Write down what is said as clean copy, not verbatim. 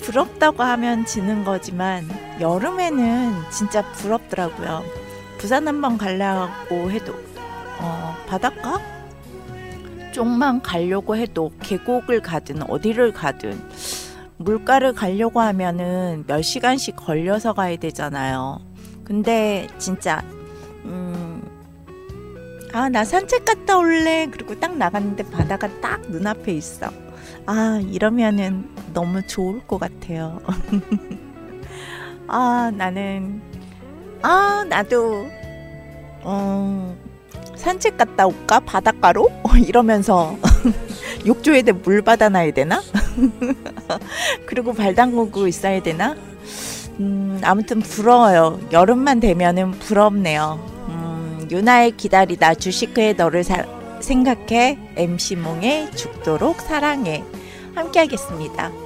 부럽다고 하면 지는 거지만 여름에는 진짜 부럽더라고요. 부산 한번 가려고 해도 바닷가 쪽만 가려고 해도 계곡을 가든 어디를 가든 물가를 가려고 하면은 몇 시간씩 걸려서 가야 되잖아요. 근데 진짜 나 산책 갔다 올래. 그리고 딱 나갔는데 바다가 딱 눈앞에 있어. 이러면은 너무 좋을 것 같아요. 나도 산책 갔다 올까? 바닷가로? 이러면서 욕조에다 물 받아놔야 되나? 그리고 발 담그고 있어야 되나? 아무튼 부러워요. 여름만 되면은 부럽네요. 유나의 기다리다 주시크의 너를 생각해 MC 몽의 죽도록 사랑해 함께 하겠습니다.